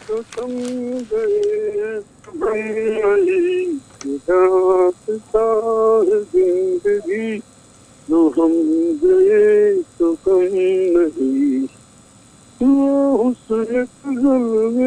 तो तुम गए तुम्हारी दास्तां है जिंदगी, जो हम गए तो कम नहीं। वो हुस्न